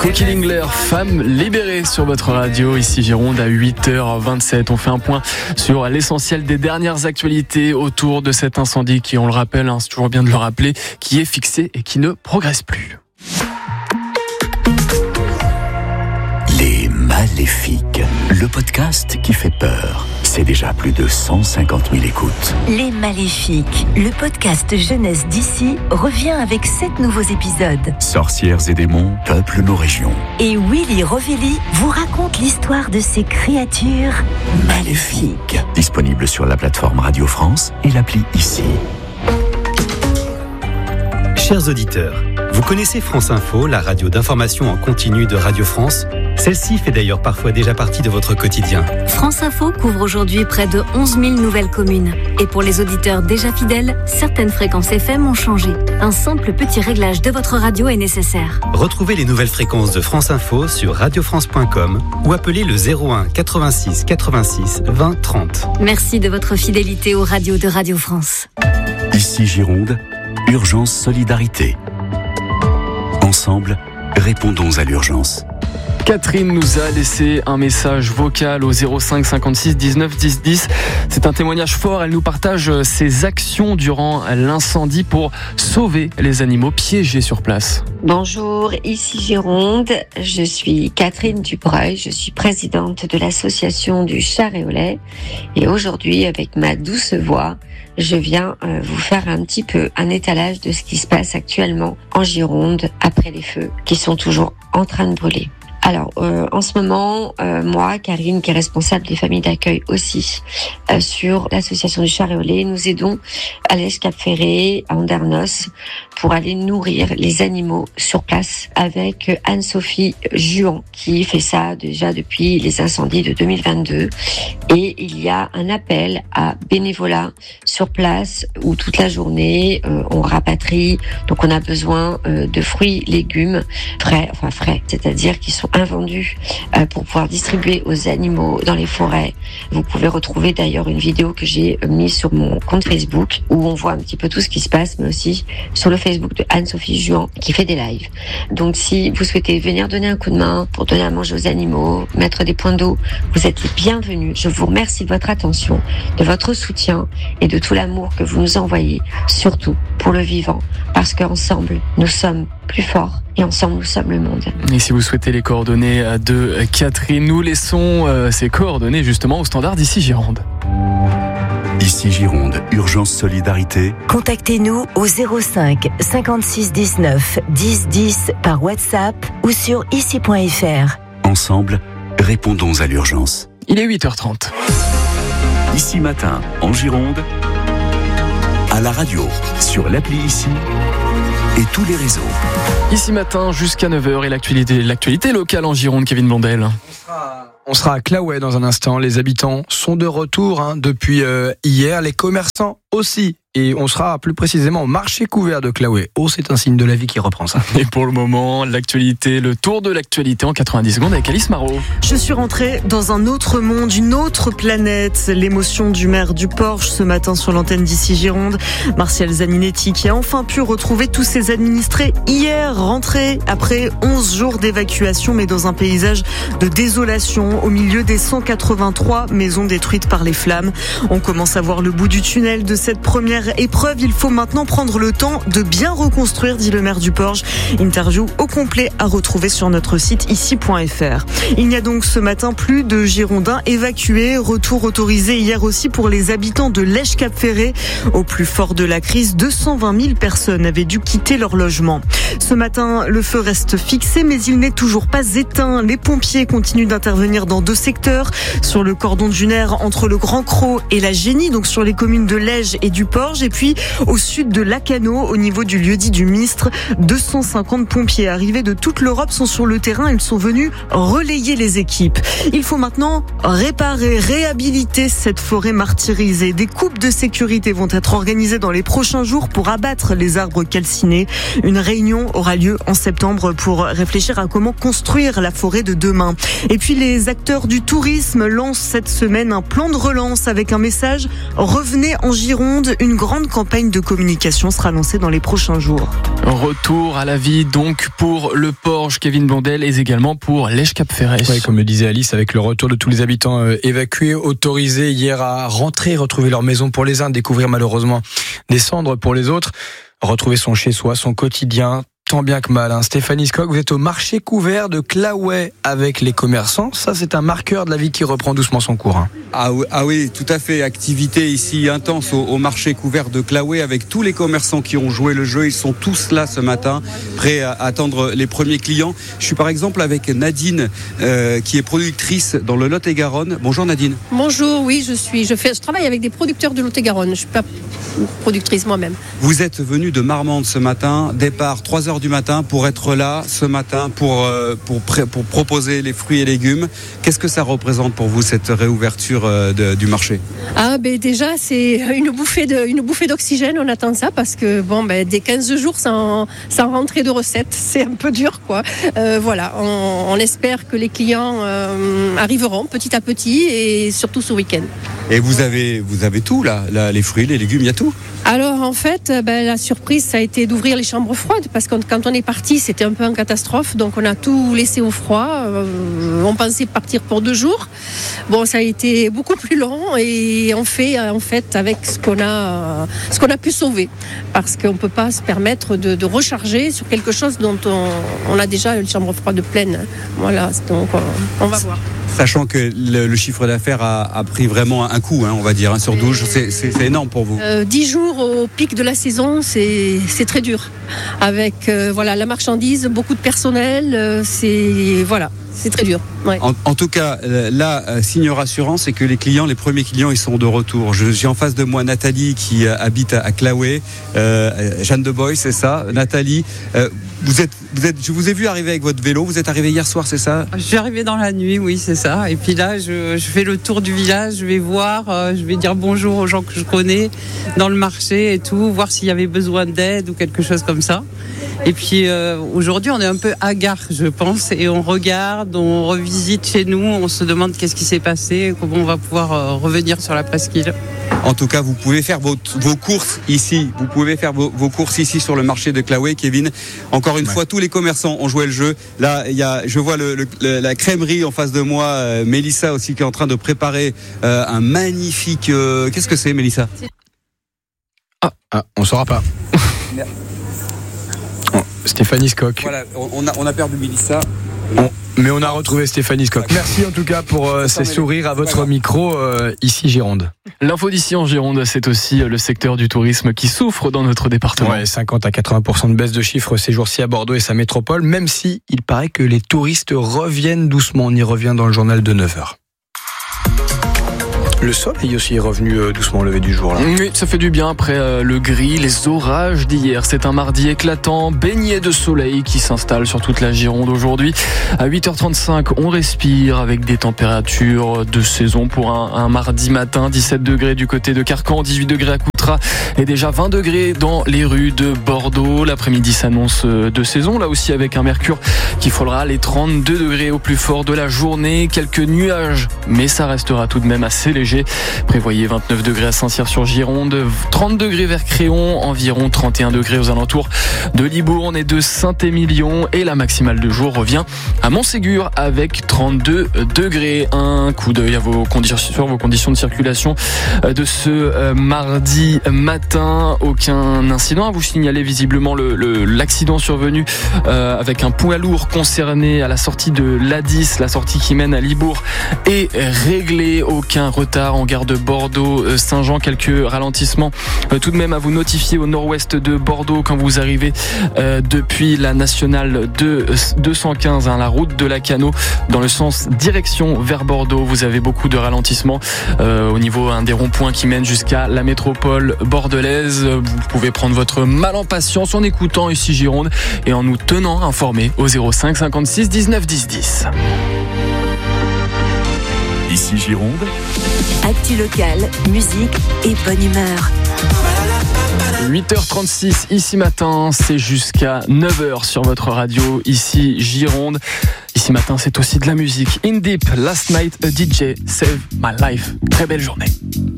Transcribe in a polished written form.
Cookie Lingler, femme libérée sur votre radio, ici Gironde à 8h27. On fait un point sur l'essentiel des dernières actualités autour de cet incendie qui, on le rappelle, c'est toujours bien de le rappeler, qui est fixé et qui ne progresse plus. Les Maléfiques, le podcast qui fait peur. C'est déjà plus de 150 000 écoutes. Les Maléfiques, le podcast jeunesse d'ici, revient avec 7 nouveaux épisodes. Sorcières et démons peuplent nos régions. Et Willy Rovelli vous raconte l'histoire de ces créatures maléfiques. Disponible sur la plateforme Radio France et l'appli Ici. Chers auditeurs, vous connaissez France Info, la radio d'information en continu de Radio France ? Celle-ci fait d'ailleurs parfois déjà partie de votre quotidien. France Info couvre aujourd'hui près de 11 000 nouvelles communes. Et pour les auditeurs déjà fidèles, certaines fréquences FM ont changé. Un simple petit réglage de votre radio est nécessaire. Retrouvez les nouvelles fréquences de France Info sur radiofrance.com ou appelez le 01 86 86 20 30. Merci de votre fidélité aux radios de Radio France. Ici Gironde, urgence solidarité. Ensemble, répondons à l'urgence. Catherine nous a laissé un message vocal au 05 56 19 10 10. C'est un témoignage fort. Elle nous partage ses actions durant l'incendie pour sauver les animaux piégés sur place. Bonjour, ici Gironde. Je suis Catherine Dubreuil. Je suis présidente de l'association du Charolais. Et aujourd'hui, avec ma douce voix, je viens vous faire un petit peu un étalage de ce qui se passe actuellement en Gironde après les feux qui sont toujours en train de brûler. Alors, en ce moment, moi, Karine, qui est responsable des familles d'accueil aussi, sur l'association du Charolais, nous aidons à l'Escap-Ferré, à Andernos, pour aller nourrir les animaux sur place avec Anne-Sophie Juan, qui fait ça déjà depuis les incendies de 2022. Et il y a un appel à bénévolat sur place où toute la journée, on rapatrie. Donc, on a besoin de fruits, légumes frais, c'est-à-dire qui sont invendus pour pouvoir distribuer aux animaux dans les forêts. Vous pouvez retrouver d'ailleurs une vidéo que j'ai mise sur mon compte Facebook où on voit un petit peu tout ce qui se passe, mais aussi sur le Facebook de Anne-Sophie Juan qui fait des lives. Donc si vous souhaitez venir donner un coup de main pour donner à manger aux animaux, mettre des points d'eau, vous êtes les bienvenus. Je vous remercie de votre attention, de votre soutien et de tout l'amour que vous nous envoyez, surtout pour le vivant, parce qu'ensemble, nous sommes plus forts et ensemble, nous sommes le monde. Et si vous souhaitez les coordonnées de Catherine, nous laissons ces coordonnées justement au standard d'Ici Gironde. Ici Gironde, urgence solidarité. Contactez-nous au 05 56 19 10 10 par WhatsApp ou sur ici.fr. Ensemble, répondons à l'urgence. Il est 8h30. Ici matin, en Gironde, à la radio, sur l'appli Ici et tous les réseaux. Ici matin jusqu'à 9h et l'actualité locale en Gironde, Kevin Blondel. On sera à Claouet dans un instant. Les habitants sont de retour depuis hier. Les commerçants aussi. Et on sera plus précisément au marché couvert de Claouet. Oh, c'est un signe de la vie qui reprend ça. Et pour le moment, l'actualité, le tour de l'actualité en 90 secondes avec Alice Marot. Je suis rentrée dans un autre monde, une autre planète. L'émotion du maire du Porche ce matin sur l'antenne d'Ici Gironde. Martial Zaninetti qui a enfin pu retrouver tous ses administrés hier, rentrés après 11 jours d'évacuation, mais dans un paysage de désolation au milieu des 183 maisons détruites par les flammes. On commence à voir le bout du tunnel de cette première épreuve. Il faut maintenant prendre le temps de bien reconstruire, dit le maire du Porche. Interview au complet à retrouver sur notre site ici.fr. Il n'y a donc ce matin plus de Girondins évacués. Retour autorisé hier aussi pour les habitants de l'Escap-Ferré. Au plus fort de la crise, 220 000 personnes avaient dû quitter leur logement. Ce matin, le feu reste fixé, mais il n'est toujours pas éteint. Les pompiers continuent d'intervenir dans 2 secteurs. Sur le cordon dunaire entre le Grand Cros et la Génie, donc sur les communes de Lège et du Porche. Et puis au sud de Lacanau, au niveau du lieu-dit du Mistre, 250 pompiers arrivés de toute l'Europe sont sur le terrain. Ils sont venus relayer les équipes. Il faut maintenant réparer, réhabiliter cette forêt martyrisée. Des coupes de sécurité vont être organisées dans les prochains jours pour abattre les arbres calcinés. Une réunion aura lieu en septembre pour réfléchir à comment construire la forêt de demain. Et puis les acteurs du tourisme lancent cette semaine un plan de relance avec un message « Revenez en Gironde ». Une grande campagne de communication sera lancée dans les prochains jours. Retour à la vie donc pour le Porge, Kevin Blondel, et également pour l'Èche-Cap-Ferret. Oui, comme le disait Alice, avec le retour de tous les habitants évacués, autorisés hier à rentrer, retrouver leur maison pour les uns, découvrir malheureusement des cendres pour les autres, retrouver son chez-soi, son quotidien, tant bien que mal. Stéphanie Scott, vous êtes au marché couvert de Claouet avec les commerçants. Ça, c'est un marqueur de la vie qui reprend doucement son cours. Ah oui, tout à fait. Activité ici intense au marché couvert de Claouet avec tous les commerçants qui ont joué le jeu. Ils sont tous là ce matin, prêts à attendre les premiers clients. Je suis par exemple avec Nadine, qui est productrice dans le Lot-et-Garonne. Bonjour Nadine. Bonjour, oui, je travaille avec des producteurs de Lot-et-Garonne. Je ne suis pas productrice moi-même. Vous êtes venue de Marmande ce matin, départ 3h du matin pour être là ce matin pour proposer les fruits et légumes. Qu'est-ce que ça représente pour vous cette réouverture du marché? Déjà c'est une bouffée d'oxygène, on attend ça parce que des 15 jours sans rentrée de recettes, c'est un peu dur quoi. On espère que les clients arriveront petit à petit et surtout ce week-end. Et vous avez tout là, les fruits, les légumes, il y a tout? Alors en fait, la surprise ça a été d'ouvrir les chambres froides parce que quand on est parti c'était un peu en catastrophe, donc on a tout laissé au froid. On pensait partir pour 2 jours. Ça a été beaucoup plus long et on fait en fait avec ce qu'on a pu sauver parce qu'on peut pas se permettre de recharger sur quelque chose dont on a déjà une chambre froide pleine. Voilà, donc on va voir. Sachant que le chiffre d'affaires a pris vraiment un coup, on va dire, sur 12, c'est énorme pour vous. 10 jours au pic de la saison, c'est très dur. Avec la marchandise, beaucoup de personnel, c'est très dur. Ouais. En tout cas, là, signe rassurant, c'est que les premiers clients, ils sont de retour. J'ai en face de moi Nathalie qui habite à Claouet, Jeanne de Boy, c'est ça. Nathalie, je vous ai vu arriver avec votre vélo. Vous êtes arrivé hier soir, c'est ça? Je suis arrivée dans la nuit, oui, c'est ça. Et puis là, je fais le tour du village, je vais voir, je vais dire bonjour aux gens que je connais dans le marché et tout, voir s'il y avait besoin d'aide ou quelque chose comme ça. Et puis aujourd'hui, on est un peu hagard, je pense, et on regarde, on revisite chez nous, on se demande qu'est-ce qui s'est passé, comment on va pouvoir revenir sur la presqu'île. En tout cas, vous pouvez faire vos courses ici. Vous pouvez faire vos courses ici sur le marché de Claouet, Kevin. Encore une fois, tous les commerçants ont joué le jeu. Là, je vois la crèmerie en face de moi. Mélissa aussi qui est en train de préparer un magnifique. Qu'est-ce que c'est, Mélissa? On saura pas. Stéphanie Scott. Voilà, on a perdu Mélissa. Mais on a retrouvé Stéphanie Scott. Merci en tout cas pour ces sourires à votre micro ici Gironde. L'info d'ici en Gironde, c'est aussi le secteur du tourisme qui souffre dans notre département. 50 à 80% de baisse de chiffres ces jours-ci à Bordeaux et sa métropole, même si il paraît que les touristes reviennent doucement. On y revient dans le journal de 9h. Le soleil aussi est revenu doucement au lever du jour. Là. Oui, ça fait du bien après le gris, les orages d'hier. C'est un mardi éclatant, baigné de soleil qui s'installe sur toute la Gironde aujourd'hui. À 8h35, on respire avec des températures de saison pour un mardi matin. 17 degrés du côté de Carcan, 18 degrés à Coutras et déjà 20 degrés dans les rues de Bordeaux. L'après-midi s'annonce de saison, là aussi avec un mercure qui frôlera les 32 degrés au plus fort de la journée. Quelques nuages, mais ça restera tout de même assez léger. Prévoyez 29 degrés à Saint-Cyr-sur-Gironde, 30 degrés vers Créon, environ 31 degrés aux alentours de Libourne et de Saint-Émilion. Et la maximale de jour revient à Montségur avec 32 degrés. Un coup d'œil sur vos conditions de circulation de ce mardi matin. Aucun incident à vous signaler. Visiblement l'accident survenu avec un poids lourd concerné à la sortie de l'A10, la sortie qui mène à Libourne, est réglé. Aucun retard en gare de Bordeaux-Saint-Jean. Quelques ralentissements tout de même à vous notifier au nord-ouest de Bordeaux quand vous arrivez depuis la nationale 215, la route de la Cano, dans le sens direction vers Bordeaux. Vous avez beaucoup de ralentissements au niveau des ronds-points qui mènent jusqu'à la métropole bordelaise. Vous pouvez prendre votre mal en patience en écoutant ici Gironde et en nous tenant informés au 05 56 19 10 10. Ici Gironde. Actu locale, musique et bonne humeur. 8h36 ici matin, c'est jusqu'à 9h sur votre radio ici Gironde. Ici matin, c'est aussi de la musique. In Deep, Last Night a DJ Save My Life. Très belle journée.